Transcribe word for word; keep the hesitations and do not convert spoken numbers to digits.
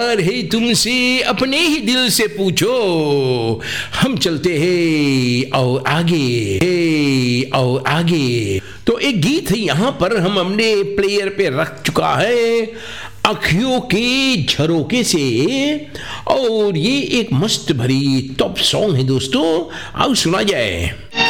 है तुमसे अपने ही दिल से पूछो, हम चलते हैं और आगे है और आगे। तो एक गीत है यहाँ पर हम हमने प्लेयर पे रख चुका है अखियों के झरोके से, और ये एक मस्त भरी टॉप सॉन्ग है दोस्तों, आओ सुना जाए।